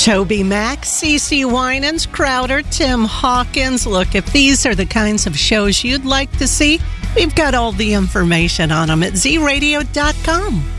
Toby Mac, CeCe Winans, Crowder, Tim Hawkins. Look, if these are the kinds of shows you'd like to see, we've got all the information on them at zradio.com.